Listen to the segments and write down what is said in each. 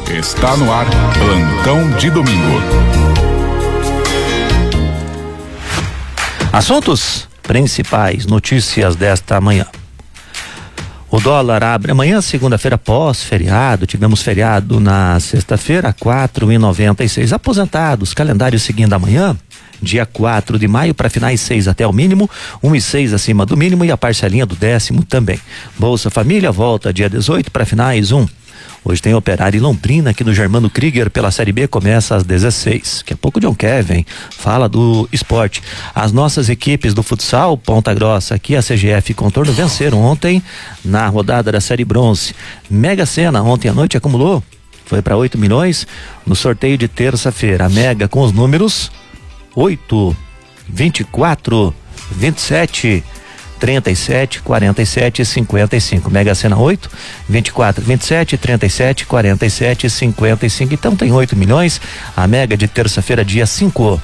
Está no ar, Plantão de Domingo. Assuntos principais, notícias desta manhã. O dólar abre amanhã, segunda-feira, pós-feriado. Tivemos feriado na sexta-feira, 4,96. Aposentados, calendário seguindo amanhã, dia 4 de maio, para finais 6 até o mínimo, 1,6 acima do mínimo e a parcelinha do 10º também. Bolsa Família volta dia 18 para finais 1. Hoje tem Operário e Londrina aqui no Germano Krieger pela Série B, começa às 16. Daqui a pouco o John Kevin fala do esporte. As nossas equipes do futsal, Ponta Grossa aqui, a CGF e Contorno venceram ontem na rodada da Série Bronze. Mega Sena ontem à noite acumulou, foi para 8 milhões no sorteio de terça-feira. A Mega com os números 8, 24, 27, 37, 47 e 55. Mega Sena 8, 24, 27, 37, 47 e 55. Então tem 8 milhões. A Mega de terça-feira, dia 5.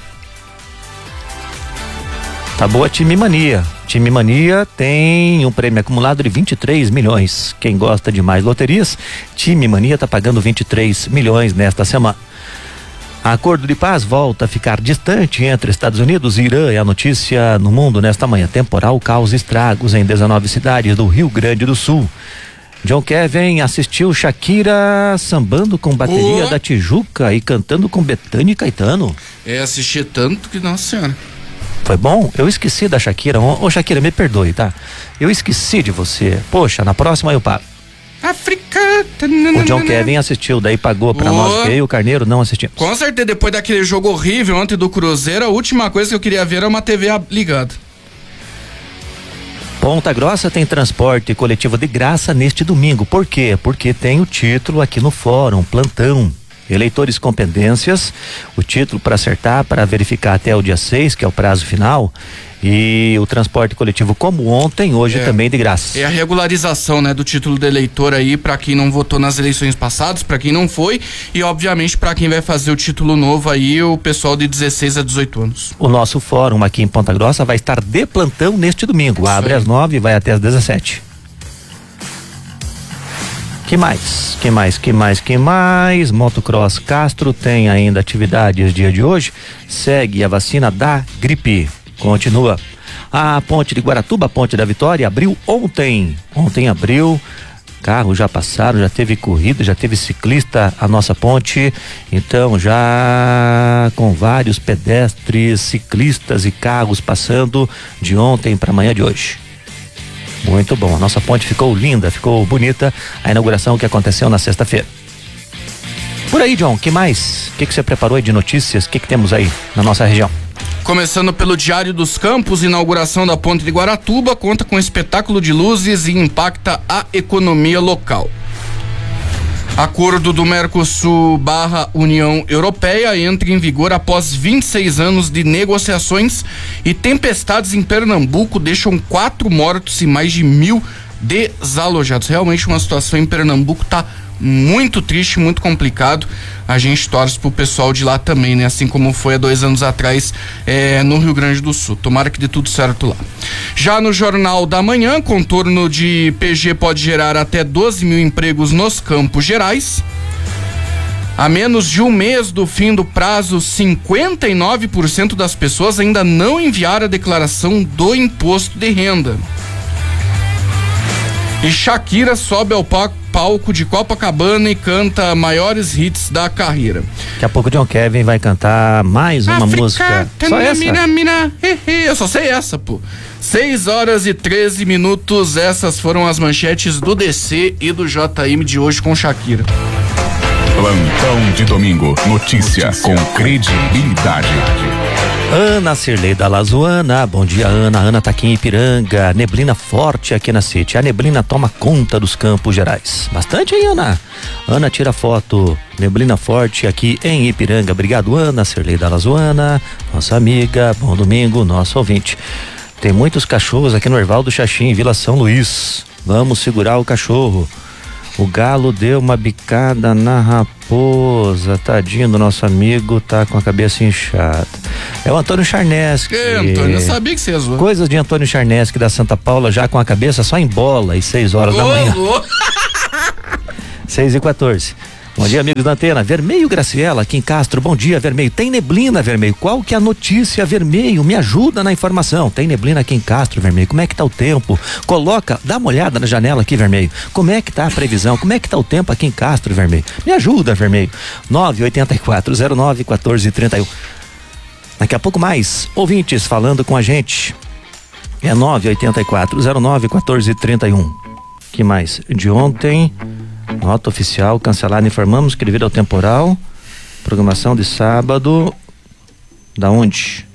Tá boa Time Mania. Time Mania tem um prêmio acumulado de 23 milhões. Quem gosta de mais loterias, Time Mania tá pagando 23 milhões nesta semana. Acordo de paz volta a ficar distante entre Estados Unidos e Irã. É a notícia no mundo nesta manhã. Temporal causa estragos em 19 cidades do Rio Grande do Sul. John Kevin assistiu Shakira sambando com bateria da Tijuca e cantando com Bethânia e Caetano. Assisti tanto que, nossa senhora. Foi bom? Eu esqueci da Shakira. Ô Shakira, me perdoe, tá? Eu esqueci de você. Poxa, na próxima eu pago. O John Kevin assistiu, daí pagou pra nós, e o Carneiro não assistimos. Com certeza, depois daquele jogo horrível ontem do Cruzeiro, a última coisa que eu queria ver era uma TV ligada. Ponta Grossa tem transporte coletivo de graça neste domingo. Por quê? Porque tem o título aqui no fórum, plantão. Eleitores com pendências, o título para acertar, para verificar até o dia 6, que é o prazo final. E o transporte coletivo, como ontem, hoje também de graça. É a regularização, né, do título de eleitor aí, para quem não votou nas eleições passadas, para quem não foi, e obviamente para quem vai fazer o título novo aí, o pessoal de 16 a 18 anos. O nosso fórum aqui em Ponta Grossa vai estar de plantão neste domingo. Abre às 9 e vai até às 17. Que mais? Motocross Castro tem ainda atividades dia de hoje. Segue a vacina da gripe. Continua. A ponte de Guaratuba, a ponte da Vitória, abriu ontem. Ontem abriu. Carros já passaram, já teve corrida, já teve ciclista a nossa ponte. Então já com vários pedestres, ciclistas e carros passando de ontem para amanhã de hoje. Muito bom, a nossa ponte ficou linda, ficou bonita, a inauguração que aconteceu na sexta-feira. Por aí, John, que mais? O que você preparou aí de notícias? O que temos aí na nossa região? Começando pelo Diário dos Campos, inauguração da ponte de Guaratuba conta com espetáculo de luzes e impacta a economia local. Acordo do Mercosul / União Europeia entra em vigor após 26 anos de negociações e tempestades em Pernambuco deixam 4 mortos e mais de 1.000 desalojados. Realmente uma situação em Pernambuco tá muito triste, muito complicado. A gente torce pro pessoal de lá também, né? Assim como foi há 2 anos atrás no Rio Grande do Sul. Tomara que dê tudo certo lá. Já no Jornal da Manhã, contorno de PG pode gerar até 12 mil empregos nos Campos Gerais. A menos de um mês do fim do prazo, 59% das pessoas ainda não enviaram a declaração do imposto de renda. E Shakira sobe ao palco de Copacabana e canta maiores hits da carreira. Daqui a pouco o John Kevin vai cantar mais uma música. Só essa? Eu só sei essa, pô. 6h13. Essas foram as manchetes do DC e do JM de hoje com Shakira. Plantão de Domingo. Notícia com credibilidade. Ana Cirlei da Lazoana, bom dia Ana. Ana tá aqui em Ipiranga, neblina forte aqui na City. A neblina toma conta dos Campos Gerais. Bastante aí, Ana. Ana tira foto, neblina forte aqui em Ipiranga. Obrigado, Ana Cirlei da Lazoana, nossa amiga. Bom domingo, nosso ouvinte. Tem muitos cachorros aqui no Erval do Xaxim, Vila São Luís. Vamos segurar o cachorro. O galo deu uma bicada na raposa, tadinho do nosso amigo, tá com a cabeça inchada. É o Antônio Charneschi. Que, Antônio? Eu sabia que você ia zoar. Coisas de Antônio Charneschi da Santa Paula, já com a cabeça só em bola, às 6 horas da manhã. 6h14. Bom dia, amigos da Antena. Vermelho Graciela, aqui em Castro. Bom dia, Vermelho. Tem neblina, Vermelho. Qual que é a notícia, Vermelho? Me ajuda na informação. Tem neblina aqui em Castro, Vermelho. Como é que tá o tempo? Dá uma olhada na janela aqui, Vermelho. Como é que tá a previsão? Como é que tá o tempo aqui em Castro, Vermelho? Me ajuda, Vermelho. 984091431. Daqui a pouco mais ouvintes falando com a gente. É 984091431. Que mais? De ontem, nota oficial cancelada. Informamos que devido ao temporal, programação de sábado. Da onde?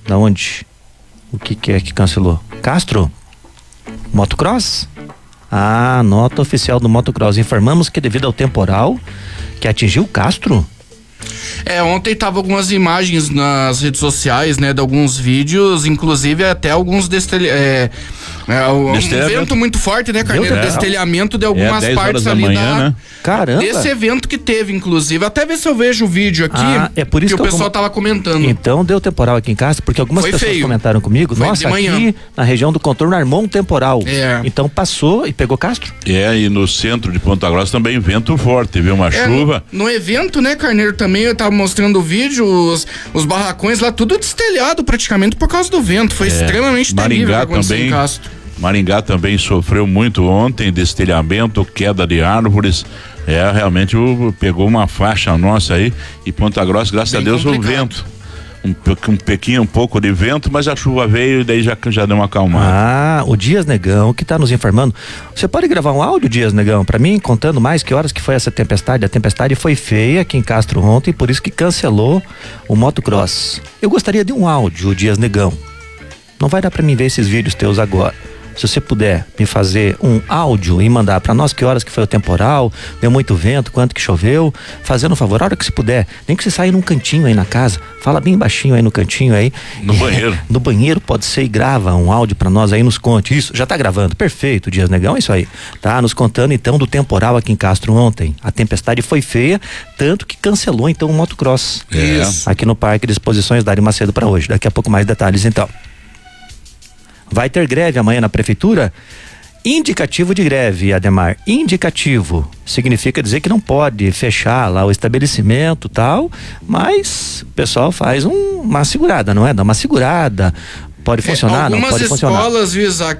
O que é que cancelou? Castro? Motocross? Ah, nota oficial do motocross. Informamos que devido ao temporal que atingiu Castro. Ontem tava algumas imagens nas redes sociais, né, de alguns vídeos, inclusive até alguns um vento muito forte, né, Carneiro? Destelhamento de algumas partes ali manhã, né? Caramba. Desse evento que teve, inclusive. Até ver se eu vejo o vídeo aqui, é por isso que o pessoal tava comentando. Então deu temporal aqui em Castro, porque algumas pessoas comentaram comigo, nossa, aqui na região do contorno armou um temporal. Então passou e pegou Castro. E no centro de Ponta Grossa também vento forte, viu? Uma chuva. No evento, né, Carneiro, também eu tava mostrando o vídeo, os barracões lá, tudo destelhado praticamente por causa do vento. Foi extremamente terrível o que aconteceu em Castro. Maringá também sofreu muito ontem, destelhamento, queda de árvores. Realmente pegou uma faixa nossa aí. E Ponta Grossa, graças a Deus, complicado. O vento. Um pouco de vento, mas a chuva veio e daí já deu uma acalmada. O Dias Negão que tá nos informando. Você pode gravar um áudio, Dias Negão, pra mim, contando mais que horas que foi essa tempestade? A tempestade foi feia aqui em Castro ontem, por isso que cancelou o motocross. Eu gostaria de um áudio, Dias Negão. Não vai dar pra mim ver esses vídeos teus agora. Se você puder me fazer um áudio e mandar para nós que horas que foi o temporal, deu muito vento, quanto que choveu, fazendo um favor, a hora que você puder, nem que você saia num cantinho aí na casa, fala bem baixinho aí no cantinho aí. No banheiro. No banheiro pode ser e grava um áudio para nós aí, nos conte. Isso, já tá gravando, perfeito, Dias Negão, é isso aí. Tá, nos contando então do temporal aqui em Castro ontem. A tempestade foi feia, tanto que cancelou então o motocross. Isso. Aqui no Parque de Exposições Dário Macedo para hoje. Daqui a pouco mais detalhes então. Vai ter greve amanhã na prefeitura? Indicativo de greve, Ademar. Indicativo. Significa dizer que não pode fechar lá o estabelecimento e tal, mas o pessoal faz uma segurada, não é? Dá uma segurada. Pode funcionar, não pode funcionar. Algumas escolas, viu, Isaac,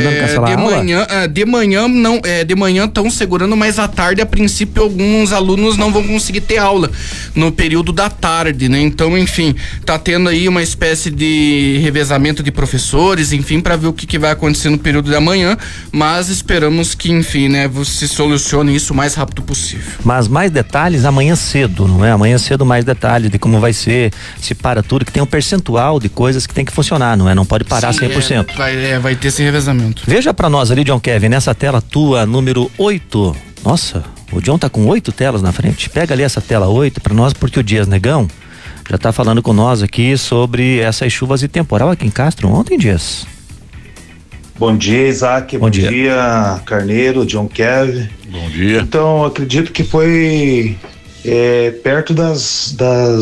de manhã estão segurando, mas à tarde, a princípio, alguns alunos não vão conseguir ter aula no período da tarde, né? Então, enfim, tá tendo aí uma espécie de revezamento de professores, enfim, para ver o que vai acontecer no período da manhã, mas esperamos que, enfim, né, se solucione isso o mais rápido possível. Mas mais detalhes amanhã cedo, não é? Amanhã cedo mais detalhes de como vai ser, se para tudo, que tem um percentual de coisas que tem que funcionar, não é? Não pode parar 100%. Vai ter esse revezamento. Veja pra nós ali, John Kevin, nessa tela tua, número 8. Nossa, o John tá com 8 telas na frente. Pega ali essa tela 8 pra nós, porque o Dias Negão já tá falando com nós aqui sobre essas chuvas e temporal aqui em Castro ontem, Dias. Bom dia, Isaac. Bom dia, Carneiro, John Kevin. Bom dia. Então, acredito que foi perto das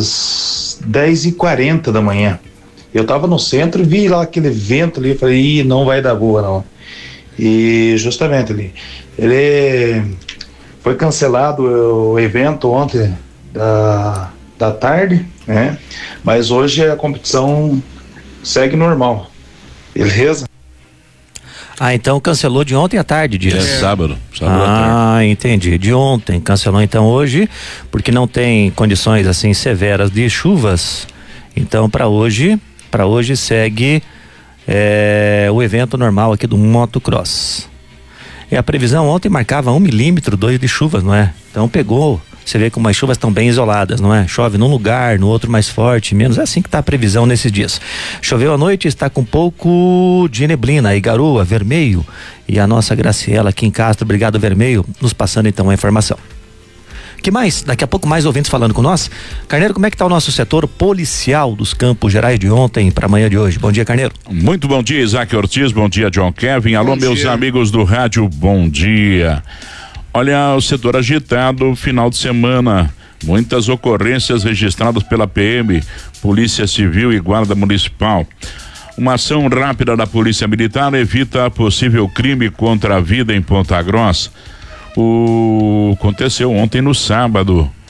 10h40 da manhã. Eu tava no centro e vi lá aquele vento ali, falei, não vai dar boa não. E justamente ali, ele foi cancelado o evento ontem da tarde, né? Mas hoje a competição segue normal, beleza? Então cancelou de ontem à tarde, Dias. Sábado à tarde. Entendi. De ontem, cancelou então hoje, porque não tem condições assim severas de chuvas. Então para hoje segue o evento normal aqui do motocross. E a previsão ontem marcava 1 milímetro, 2 de chuvas, não é? Então pegou, você vê como as chuvas estão bem isoladas, não é? Chove num lugar, no outro mais forte, menos, é assim que tá a previsão nesses dias. Choveu à noite, está com um pouco de neblina e garoa, Vermelho, e a nossa Graciela aqui em Castro, obrigado Vermelho, nos passando então a informação. Que mais? Daqui a pouco mais ouvintes falando com nós. Carneiro, como é que tá o nosso setor policial dos Campos Gerais de ontem para amanhã de hoje? Bom dia, Carneiro. Muito bom dia, Isaac Ortiz, bom dia, John Kevin. Alô, meus amigos do rádio, bom dia. Olha, o setor agitado, final de semana, muitas ocorrências registradas pela PM, Polícia Civil e Guarda Municipal. Uma ação rápida da Polícia Militar evita possível crime contra a vida em Ponta Grossa. Aconteceu ontem no sábado.